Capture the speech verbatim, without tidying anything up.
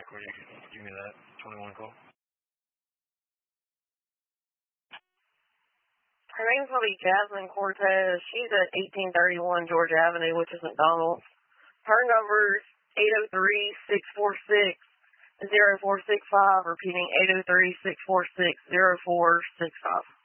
back where you could give me that twenty-one call. Her name's will be Jasmine Cortez. She's at eighteen thirty-one George Avenue, which is McDonald's. Her number's eight oh three, six four six, zero four six five, repeating eight oh three, six four six, zero four six five.